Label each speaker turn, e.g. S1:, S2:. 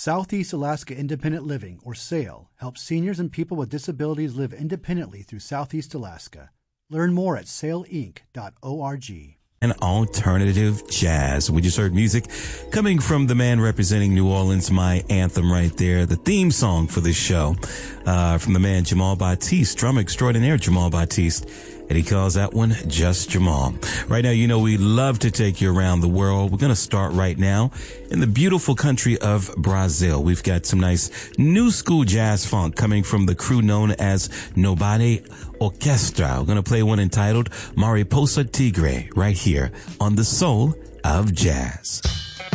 S1: Southeast Alaska Independent Living, or SAIL, helps seniors and people with disabilities live independently through Southeast Alaska. Learn more at sailinc.org.
S2: And alternative jazz. We just heard music coming from the man representing New Orleans, my anthem right there, the theme song for this show, from the man Jamal Batiste, drummer extraordinaire Jamal Batiste. And he calls that one Just Jamal. Right now, you know, we love to take you around the world. We're going to start right now in the beautiful country of Brazil. We've got some nice new school jazz funk coming from the crew known as Nobody Orchestra. We're going to play one entitled Mariposa Tigre right here on the Soul of Jazz.